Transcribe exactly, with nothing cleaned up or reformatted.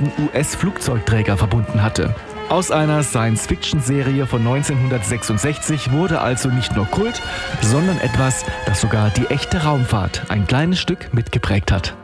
ehemaligen U S-Flugzeugträger verbunden hatte. Aus einer Science-Fiction-Serie von neunzehnhundertsechsundsechzig wurde also nicht nur Kult, sondern etwas, das sogar die echte Raumfahrt ein kleines Stück mitgeprägt hat.